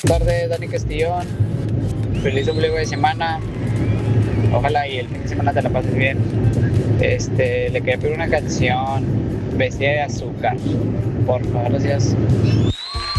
tardes, Dani Castillón. Feliz ombligo de semana. Ojalá y el fin de semana te la pases bien. Le quería pedir una canción, Bestia de Azúcar. Por favor, gracias.